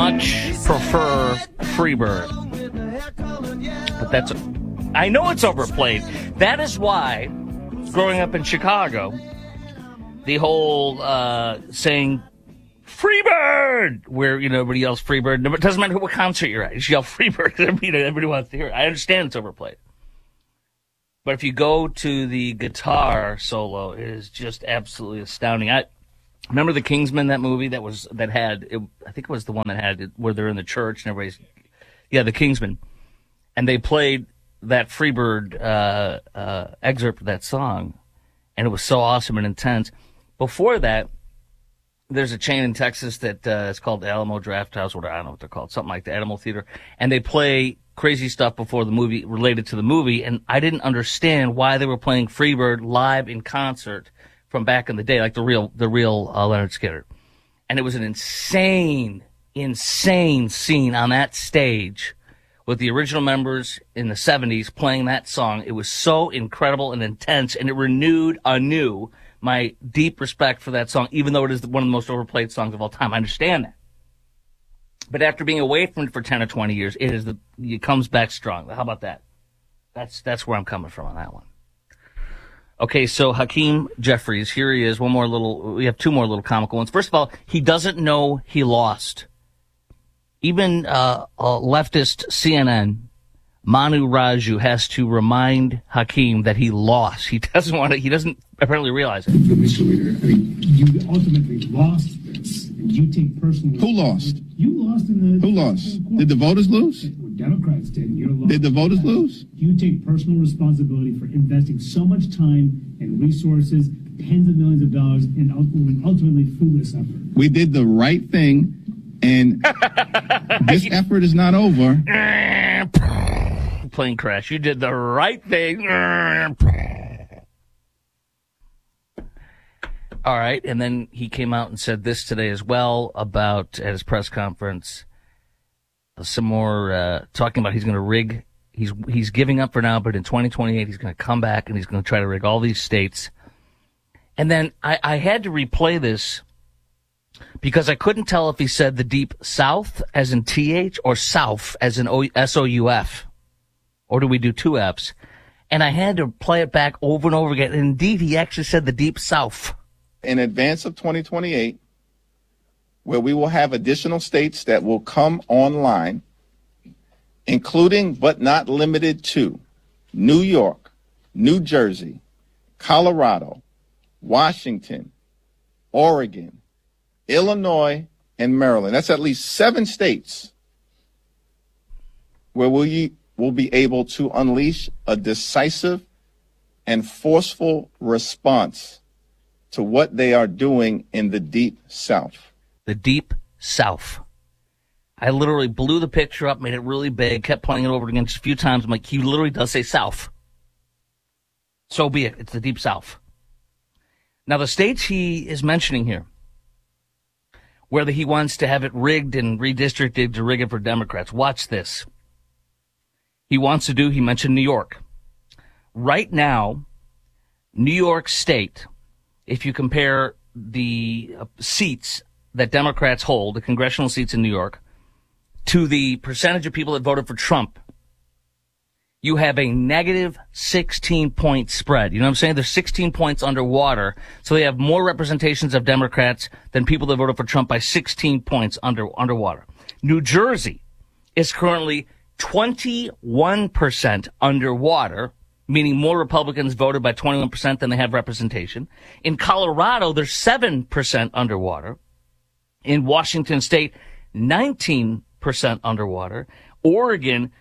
much prefer Freebird. But I know it's overplayed. That is why, growing up in Chicago, the whole saying Freebird, where everybody yells Freebird. It doesn't matter what concert you're at, you yell Freebird. Everybody wants to hear it. I understand it's overplayed, but if you go to the guitar solo, it is just absolutely astounding. I remember the Kingsmen, that movie that had it, I think it was the one that had it where they're in the church and everybody's the Kingsmen, and they played that Freebird excerpt of that song, and it was so awesome and intense. Before that, there's a chain in Texas that is called Alamo Drafthouse, or I don't know what they're called, something like the Animal Theater, and they play crazy stuff before the movie related to the movie, and I didn't understand why they were playing Freebird live in concert from back in the day, like the real Lynyrd Skynyrd. And it was an insane scene on that stage with the original members in the 70s playing that song. It was so incredible and intense, and it renewed anew my deep respect for that song, even though it is one of the most overplayed songs of all time. I understand that. But after being away from it for 10 or 20 years, it comes back strong. How about that? That's where I'm coming from on that one. Okay, so Hakeem Jeffries, here he is. We have two more little comical ones. First of all, he doesn't know he lost. Even leftist CNN, Manu Raju, has to remind Hakeem that he lost. He doesn't apparently realize it. Mr. Leader, I mean, you ultimately lost this, and you take personal. Who lost? You lost in the. Who lost? Did the voters lose? Democrats did. You're lost. Did the voters lose? You take personal responsibility for investing so much time and resources, tens of millions of dollars, in ultimately foolish effort. We did the right thing, and this effort is not over. Plane crash. You did the right thing. All right, and then he came out and said this today as well at his press conference. Some more talking about he's going to rig. He's giving up for now, but in 2028 he's going to come back and he's going to try to rig all these states. And then I had to replay this because I couldn't tell if he said the Deep South as in TH or South as in SOUF. Or do we do two F's? And I had to play it back over and over again. And indeed, he actually said the Deep South. In advance of 2028, where we will have additional states that will come online, including but not limited to New York, New Jersey, Colorado, Washington, Oregon, Illinois, and Maryland. That's at least 7 states where we will be able to unleash a decisive and forceful response to what they are doing in the Deep South. The Deep South. I literally blew the picture up, made it really big, kept playing it over again just a few times. I'm like, he literally does say South. So be it. It's the Deep South. Now, the states he is mentioning here, whether he wants to have it rigged and redistricted to rig it for Democrats, watch this. He mentioned New York. Right now, New York State, if you compare the seats that Democrats hold, the congressional seats in New York, to the percentage of people that voted for Trump, you have a negative 16-point spread. You know what I'm saying? They're 16 points underwater, so they have more representations of Democrats than people that voted for Trump by 16 points underwater. New Jersey is currently 21% underwater, meaning more Republicans voted by 21% than they have representation. In Colorado, they're 7% underwater. In Washington State, 19% underwater. Oregon,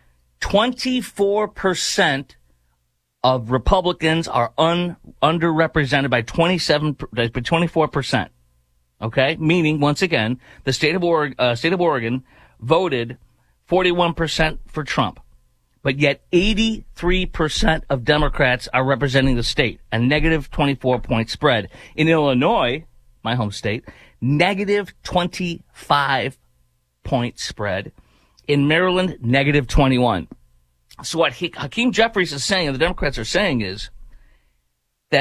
24% of Republicans are underrepresented by 24%. Okay? Meaning, once again, the state of Oregon voted 41% for Trump. But yet 83% of Democrats are representing the state, a negative 24-point spread. In Illinois, my home state, negative 25-point spread. In Maryland, negative 21. So what Hakeem Jeffries is saying, and the Democrats are saying, is that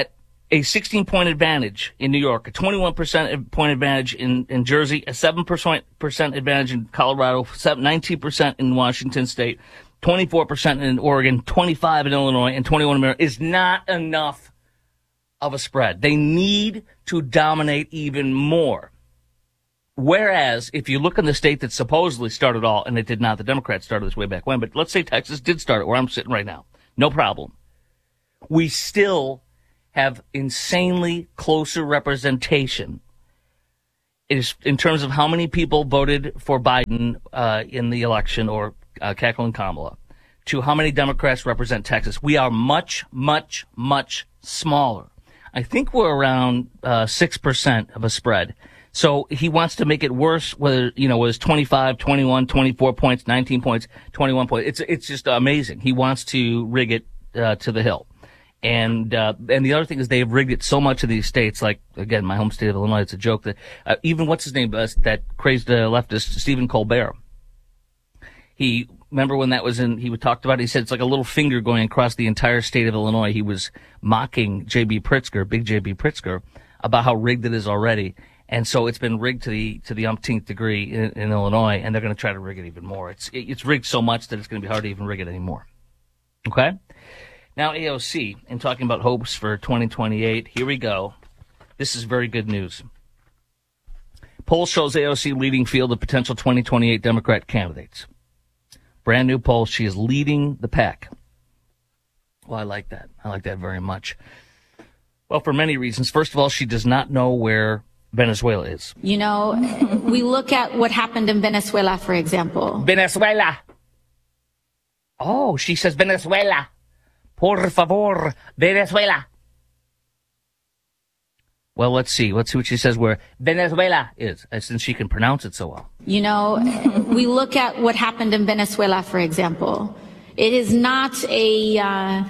a 16-point advantage in New York, a 21% point advantage in Jersey, a 7% advantage in Colorado, 19% in Washington State, 24% in Oregon, 25% in Illinois, and 21% in Maryland is not enough of a spread. They need to dominate even more. Whereas, if you look in the state that supposedly started all, and it did not, the Democrats started this way back when, but let's say Texas did start it, where I'm sitting right now. No problem. We still have insanely closer representation in terms of how many people voted for Biden in the election, or Kathleen Kamala, to how many Democrats represent Texas. We are much, much, much smaller. I think we're around 6% of a spread. So he wants to make it worse, whether, was 25, 21, 24 points, 19 points, 21 points. It's just amazing. He wants to rig it to the hill. And the other thing is they've rigged it so much of these states, like, again, my home state of Illinois, it's a joke that, even what's his name, that crazed leftist, Stephen Colbert. Remember when that was he talked about it, he said it's like a little finger going across the entire state of Illinois. He was mocking J.B. Pritzker, big J.B. Pritzker, about how rigged it is already. And so it's been rigged to the umpteenth degree in Illinois, and they're going to try to rig it even more. It's rigged so much that it's going to be hard to even rig it anymore. Okay? Now, AOC, in talking about hopes for 2028, here we go. This is very good news. Poll shows AOC leading field of potential 2028 Democrat candidates. Brand new poll. She is leading the pack. Well, I like that. I like that very much. Well, for many reasons. First of all, she does not know where Venezuela is. We look at what happened in Venezuela, for example. Venezuela. Oh, she says Venezuela. Por favor, Venezuela. Well, let's see. Let's see what she says where Venezuela is, since she can pronounce it so well. We look at what happened in Venezuela, for example. It is not a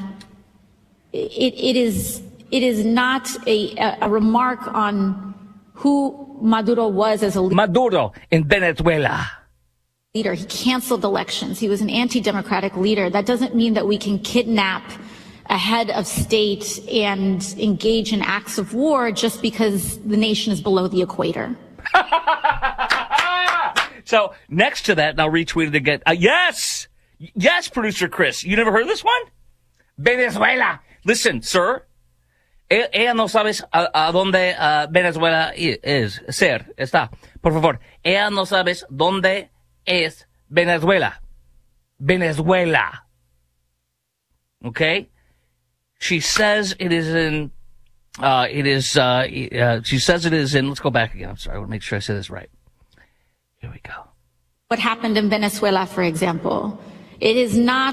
remark on who Maduro was as a leader. Maduro in Venezuela. He canceled elections. He was an anti-democratic leader. That doesn't mean that we can kidnap a head of state and engage in acts of war just because the nation is below the equator. So next to that, and I'll retweet it again. Yes, producer Chris. You never heard this one? Venezuela. Listen, sir. Ella no sabes a dónde Venezuela está. Por favor. Ella no sabes dónde es Venezuela. Venezuela. Okay? She says it is in, she says it is in, let's go back again. I'm sorry. I want to make sure I say this right. Here we go. What happened in Venezuela, for example. It is not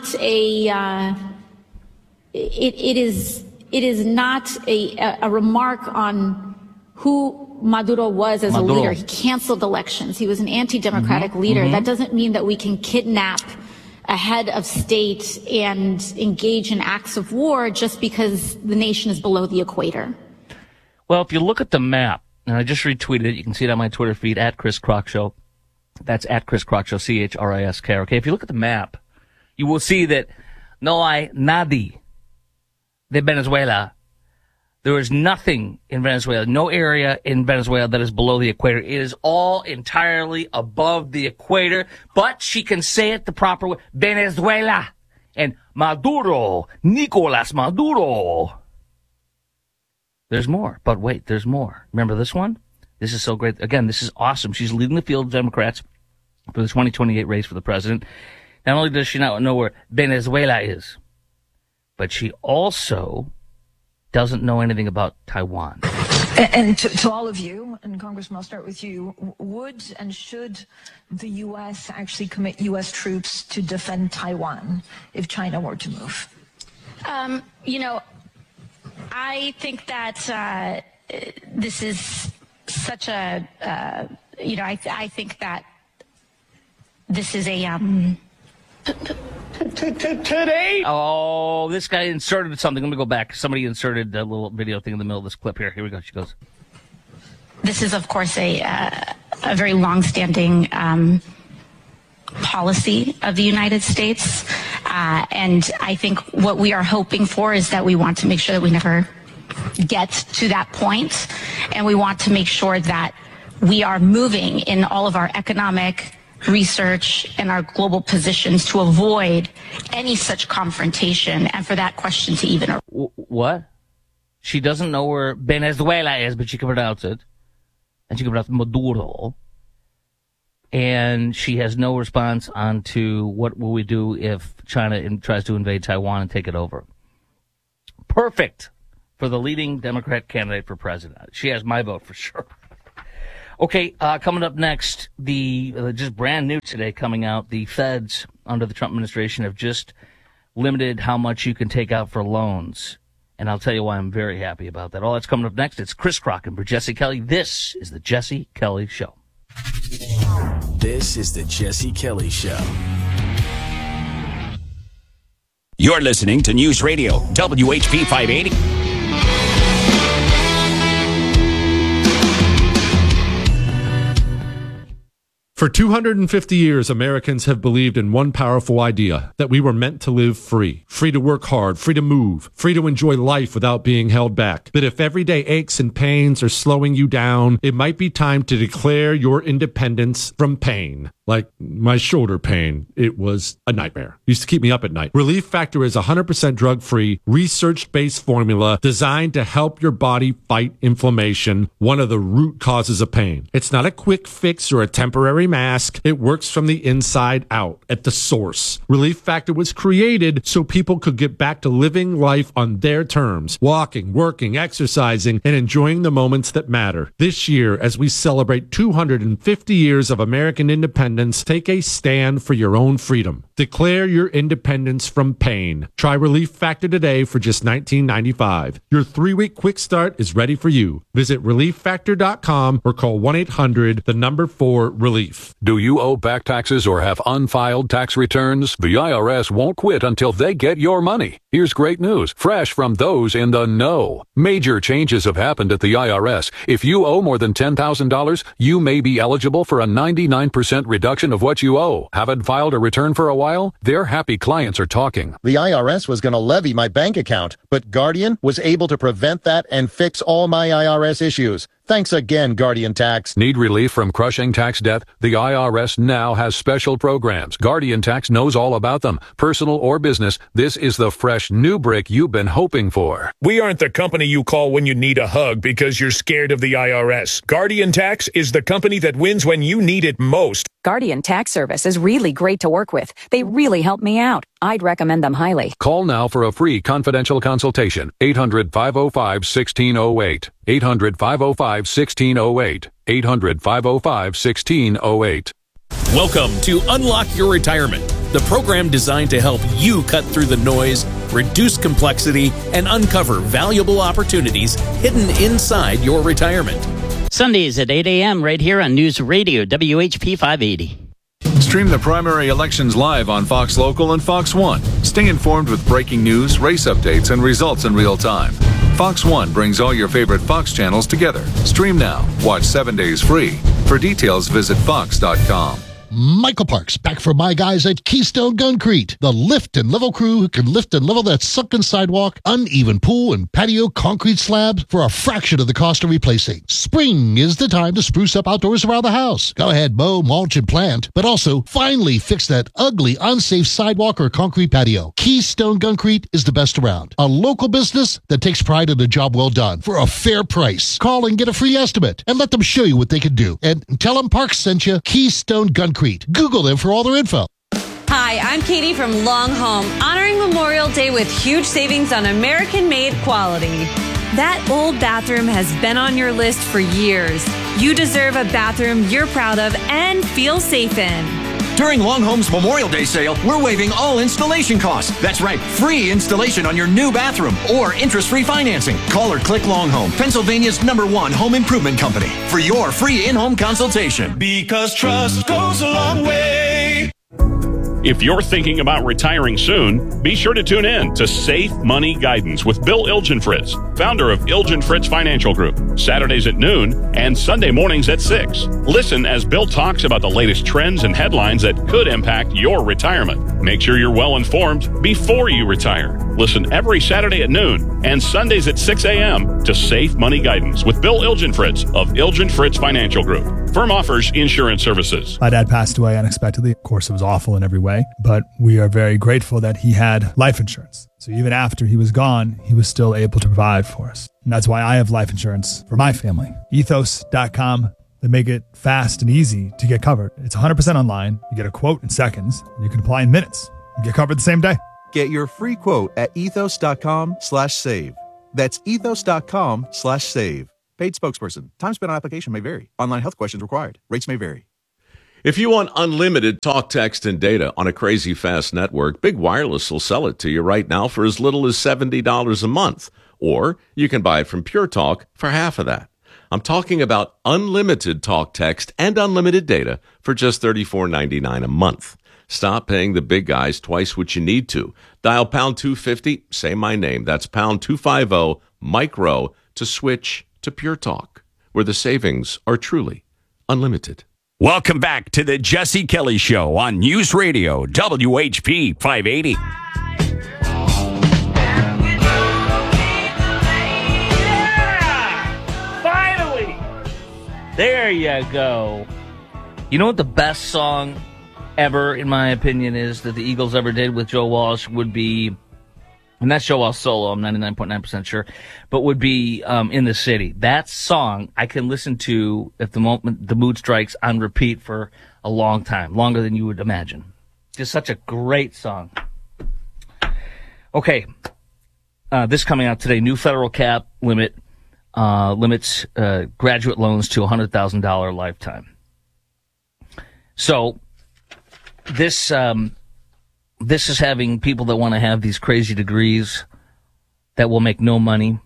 it is not a remark on who Maduro was as a leader. He canceled elections. He was an anti-democratic leader. Mm-hmm. That doesn't mean that we can kidnap a head of state and engage in acts of war just because the nation is below the equator. Well, if you look at the map, and I just retweeted it, you can see it on my Twitter feed, at Chris Kroc Show. That's at Chris Kroc Show, CHRISK. Okay, if you look at the map, you will see that no hay nadie de Venezuela. There is nothing in Venezuela, no area in Venezuela that is below the equator. It is all entirely above the equator, but she can say it the proper way. Venezuela and Maduro, Nicolas Maduro. There's more, but wait, there's more. Remember this one? This is so great. Again, this is awesome. She's leading the field of Democrats for the 2028 race for the president. Not only does she not know where Venezuela is, but she also doesn't know anything about Taiwan. And to all of you, and Congressman, I'll start with you, would and should the U.S. actually commit U.S. troops to defend Taiwan if China were to move? I think that this is such a, I think that this is a, Today? Oh, this guy inserted something. Let me go back. Somebody inserted a little video thing in the middle of this clip here. Here we go. She goes. This is, of course, a very long-standing policy of the United States. And I think what we are hoping for is that we want to make sure that we never get to that point, and we want to make sure that we are moving in all of our economic research and our global positions to avoid any such confrontation, and for that question to even... What? She doesn't know where Venezuela is, but she can pronounce it. And she can pronounce Maduro. And she has no response on to what will we do if China tries to invade Taiwan and take it over. Perfect for the leading Democrat candidate for president. She has my vote for sure. Okay, coming up next, just brand new today coming out, the feds under the Trump administration have just limited how much you can take out for loans. And I'll tell you why I'm very happy about that. All that's coming up next. It's Chris Crocker for Jesse Kelly. This is the Jesse Kelly Show. This is the Jesse Kelly Show. You're listening to News Radio WHP 580. For 250 years, Americans have believed in one powerful idea, that we were meant to live free. Free to work hard, free to move, free to enjoy life without being held back. But if everyday aches and pains are slowing you down, it might be time to declare your independence from pain. Like my shoulder pain, it was a nightmare. Used to keep me up at night. Relief Factor is 100% drug-free, research-based formula designed to help your body fight inflammation, one of the root causes of pain. It's not a quick fix or a temporary mask. It works from the inside out, at the source. Relief Factor was created so people could get back to living life on their terms, walking, working, exercising, and enjoying the moments that matter. This year, as we celebrate 250 years of American independence, take a stand for your own freedom. Declare your independence from pain. Try Relief Factor today for just $19.95. Your 3-week quick start is ready for you. Visit ReliefFactor.com or call 1-800-4-RELIEF. Do you owe back taxes or have unfiled tax returns? The IRS won't quit until they get your money. Here's great news, fresh from those in the know. Major changes have happened at the IRS. If you owe more than $10,000, you may be eligible for a 99% reduction of what you owe. Haven't filed a return for a while? Their happy clients are talking. The IRS was going to levy my bank account, but Guardian was able to prevent that and fix all my IRS issues. Thanks again, Guardian Tax. Need relief from crushing tax debt? The IRS now has special programs. Guardian Tax knows all about them. Personal or business, this is the fresh new brick you've been hoping for. We aren't the company you call when you need a hug because you're scared of the IRS. Guardian Tax is the company that wins when you need it most. Guardian Tax Service is really great to work with. They really help me out. I'd recommend them highly. Call now for a free confidential consultation. 800-505-1608. 800-505-1608. 800-505-1608. Welcome to Unlock Your Retirement, the program designed to help you cut through the noise, reduce complexity, and uncover valuable opportunities hidden inside your retirement. Sundays at 8 a.m. right here on News Radio WHP 580. Stream the primary elections live on Fox Local and Fox One. Stay informed with breaking news, race updates, and results in real time. Fox One brings all your favorite Fox channels together. Stream now. Watch 7 days free. For details, visit fox.com. Michael Parks, back for my guys at Keystone Guncrete, the lift and level crew who can lift and level that sunken sidewalk, uneven pool, and patio concrete slabs for a fraction of the cost of replacing. Spring is the time to spruce up outdoors around the house. Go ahead, mow, mulch, and plant, but also finally fix that ugly, unsafe sidewalk or concrete patio. Keystone Guncrete is the best around. A local business that takes pride in a job well done for a fair price. Call and get a free estimate and let them show you what they can do. And tell them Parks sent you. Keystone Guncrete. Google them for all their info. Hi, I'm Katie from Long Home, honoring Memorial Day with huge savings on American-made quality. That old bathroom has been on your list for years. You deserve a bathroom you're proud of and feel safe in. During Long Home's Memorial Day sale, we're waiving all installation costs. That's right, free installation on your new bathroom or interest-free financing. Call or click Long Home, Pennsylvania's #1 home improvement company, for your free in-home consultation. Because trust goes a long way. If you're thinking about retiring soon, be sure to tune in to Safe Money Guidance with Bill Ilgenfritz, founder of Ilgenfritz Financial Group, Saturdays at noon and Sunday mornings at 6. Listen as Bill talks about the latest trends and headlines that could impact your retirement. Make sure you're well informed before you retire. Listen every Saturday at noon and Sundays at 6 a.m. to Safe Money Guidance with Bill Ilgenfritz of Ilgenfritz Financial Group. Firm offers insurance services. My dad passed away unexpectedly. Of course, it was awful in every way, but we are very grateful that he had life insurance. So even after he was gone, he was still able to provide for us. And that's why I have life insurance for my family. Ethos.com. They make it fast and easy to get covered. It's 100% online. You get a quote in seconds, and you can apply in minutes and get covered the same day. Get your free quote at ethos.com/save. That's ethos.com/save. Paid spokesperson. Time spent on application may vary. Online health questions required. Rates may vary. If you want unlimited talk, text, and data on a crazy fast network, Big Wireless will sell it to you right now for as little as $70 a month. Or you can buy it from Pure Talk for half of that. I'm talking about unlimited talk, text, and unlimited data for just $34.99 a month. Stop paying the big guys twice what you need to. Dial pound 250, say my name. That's pound 250 micro to switch to Pure Talk, where the savings are truly unlimited. Welcome back to the Jesse Kelly Show on News Radio WHP 580. There you go. You know what the best song ever, in my opinion, is that the Eagles ever did with Joe Walsh would be, and that's Joe Walsh solo, I'm 99.9% sure, but would be In the City. That song I can listen to, if the mood strikes, on repeat for a long time, longer than you would imagine. Just such a great song. Okay, this coming out today, new federal cap limit. Limits graduate loans to $100,000 lifetime. So this is having people that want to have these crazy degrees that will make no money.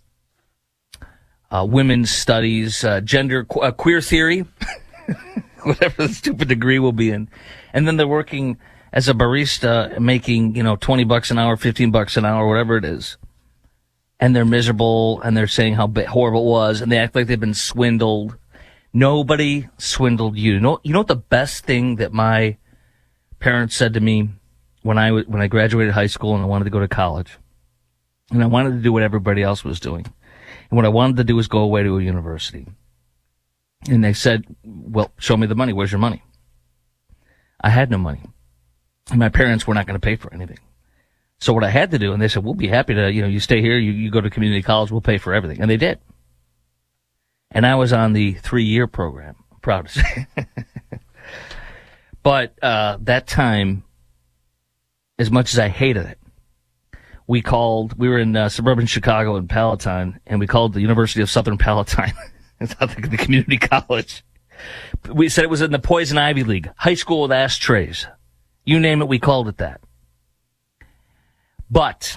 Women's studies, gender, queer theory, whatever the stupid degree will be in, and then they're working as a barista, making $20 an hour, $15 an hour, whatever it is. And they're miserable, and they're saying how horrible it was, and they act like they've been swindled. Nobody swindled you. You know what the best thing that my parents said to me when I graduated high school and I wanted to go to college, and I wanted to do what everybody else was doing, and what I wanted to do was go away to a university. And they said, "Well, show me the money. Where's your money?" I had no money, and my parents were not going to pay for anything. So what I had to do, and they said, "We'll be happy to, you stay here, you go to community college, we'll pay for everything." And they did. And I was on the 3-year program, I'm proud to say. But that time, as much as I hated it, we were in suburban Chicago in Palatine, and we called the University of Southern Palatine. It's not the community college. We said it was in the Poison Ivy League, high school with ashtrays. You name it, we called it that. But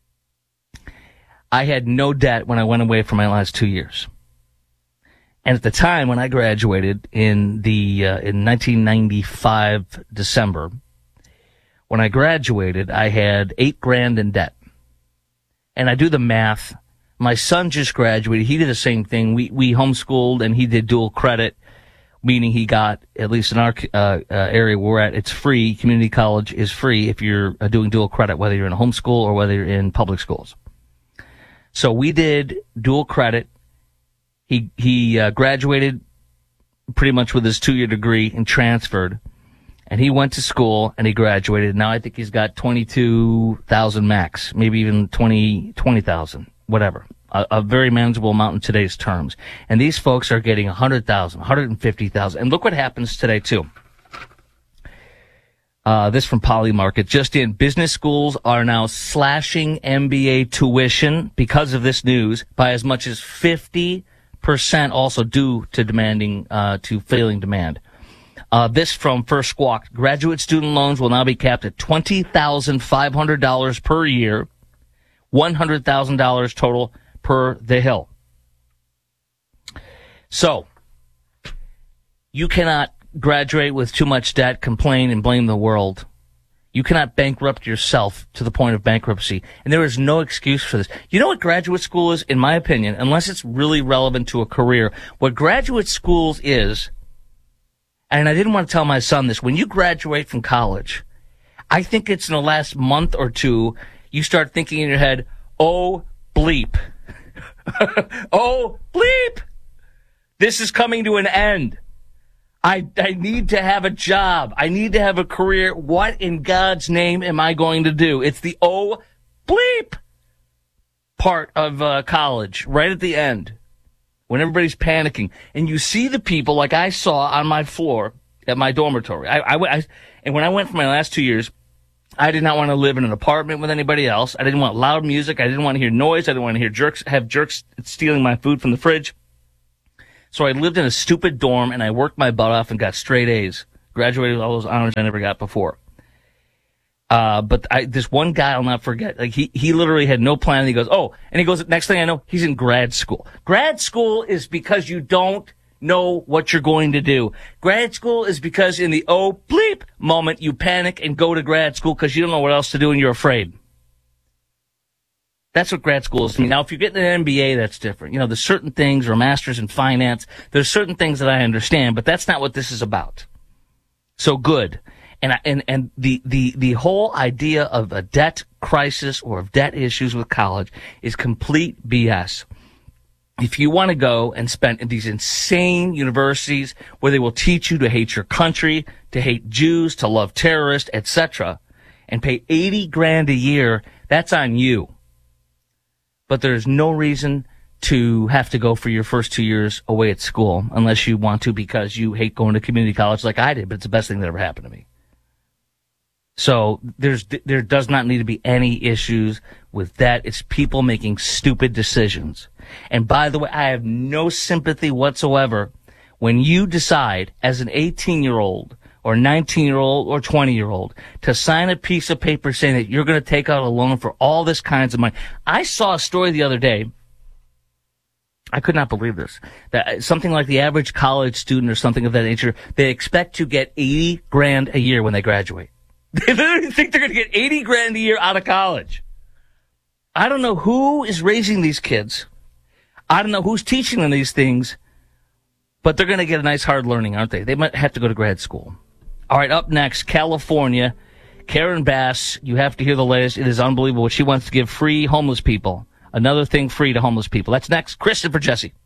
I had no debt when I went away for my last 2 years. And at the time when I graduated in 1995 December, when I graduated, I had $8,000 in debt. And I do the math. My son just graduated. He did the same thing. We homeschooled, and he did dual credit, meaning he got, at least in our area where we're at, it's free. Community college is free if you're doing dual credit, whether you're in a homeschool or whether you're in public schools. So we did dual credit. He graduated pretty much with his 2-year degree and transferred. And he went to school and he graduated. Now I think he's got 22,000 max, maybe even 20,000, whatever. A very manageable amount in today's terms. And these folks are getting 100,000, 150,000. And look what happens today, too. This from Polymarket. Just in, business schools are now slashing MBA tuition because of this news by as much as 50%, also due to to failing demand. This from First Squawk. Graduate student loans will now be capped at $20,500 per year, $100,000 total per the Hill. So, you cannot graduate with too much debt, complain, and blame the world. You cannot bankrupt yourself to the point of bankruptcy. And there is no excuse for this. You know what graduate school is, in my opinion, unless it's really relevant to a career? What graduate schools is, and I didn't want to tell my son this, when you graduate from college, I think it's in the last month or two, you start thinking in your head, oh, bleep. Oh, bleep. This is coming to an end. I need to have a job. I need to have a career. What in God's name am I going to do? It's the oh, bleep part of college, right at the end, when everybody's panicking. And you see the people like I saw on my floor at my dormitory. And when I went for my last 2 years, I did not want to live in an apartment with anybody else. I didn't want loud music. I didn't want to hear noise. I didn't want to hear jerks stealing my food from the fridge. So I lived in a stupid dorm, and I worked my butt off and got straight A's. Graduated with all those honors I never got before. But this one guy I'll not forget. Like he literally had no plan. He goes, oh, and he goes, next thing I know, he's in grad school. Grad school is because you don't know what you're going to do. Grad school is because in the oh, bleep moment, you panic and go to grad school because you don't know what else to do and you're afraid. That's what grad school is to me. Now, if you're getting an MBA, that's different. You know, there's certain things, or a master's in finance, there's certain things that I understand, but that's not what this is about. So good. And the whole idea of a debt crisis or of debt issues with college is complete BS. If you want to go and spend in these insane universities where they will teach you to hate your country, to hate Jews, to love terrorists, etc., and pay $80,000 a year, that's on you. But there's no reason to have to go for your first 2 years away at school unless you want to because you hate going to community college like I did, but it's the best thing that ever happened to me. So there does not need to be any issues with that. It's people making stupid decisions. And by the way, I have no sympathy whatsoever when you decide as an 18-year-old or 19-year-old or 20-year-old to sign a piece of paper saying that you're going to take out a loan for all this kinds of money. I saw a story the other day. I could not believe this. That something like the average college student or something of that nature, they expect to get $80,000 a year when they graduate. They literally think they're going to get $80,000 a year out of college. I don't know who is raising these kids. I don't know who's teaching them these things, but they're going to get a nice hard learning, aren't they? They might have to go to grad school. All right, up next, California. Karen Bass, you have to hear the latest. It is unbelievable. She wants to give free homeless people. Another thing free to homeless people. That's next. Kristen for Jesse.